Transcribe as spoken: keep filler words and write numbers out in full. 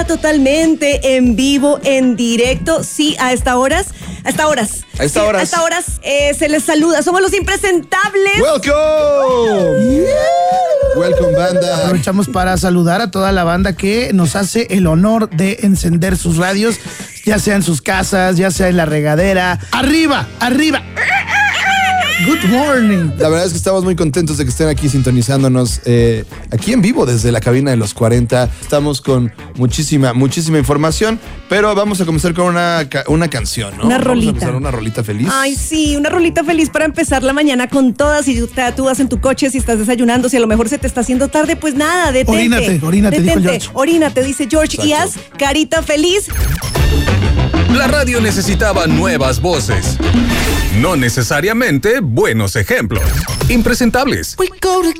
Totalmente en vivo, en directo, sí, a estas horas, a estas horas, a estas sí, horas, a estas horas eh, se les saluda, somos los impresentables. Welcome, yeah. Welcome banda. Aprovechamos para saludar a toda la banda que nos hace el honor de encender sus radios, ya sea en sus casas, ya sea en la regadera, arriba, arriba. Good morning. La verdad es que estamos muy contentos de que estén aquí sintonizándonos eh, aquí en vivo desde la cabina de los cuarenta. Estamos con muchísima, muchísima información, pero vamos a comenzar con una, una canción, ¿no? Una vamos rolita. A empezar una rolita feliz. Ay, sí, una rolita feliz para empezar la mañana con todas. Si tú vas en tu coche, si estás desayunando, si a lo mejor se te está haciendo tarde, pues nada, detente. Orínate, orínate, detente, dijo George. Orínate, dice George, Exacto. y haz carita feliz. La radio necesitaba nuevas voces, no necesariamente buenos ejemplos. Impresentables. We go together.